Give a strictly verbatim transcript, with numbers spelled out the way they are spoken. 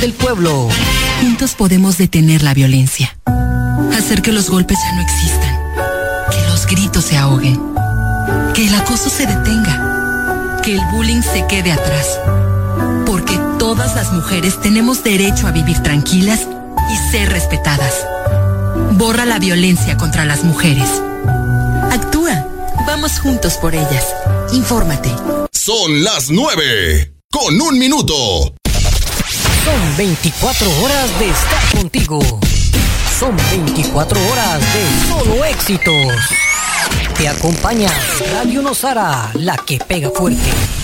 del pueblo. Juntos podemos detener la violencia, hacer que los golpes ya no existan, que los gritos se ahoguen, que el acoso se detenga, que el bullying se quede atrás. Porque todas las mujeres tenemos derecho a vivir tranquilas y ser respetadas. Borra la violencia contra las mujeres. Actúa. Vamos juntos por ellas. Infórmate. Son las nueve, con un minuto. Son veinticuatro horas de estar contigo. Son veinticuatro horas de solo éxitos. Te acompaña Radio Nosara, la que pega fuerte.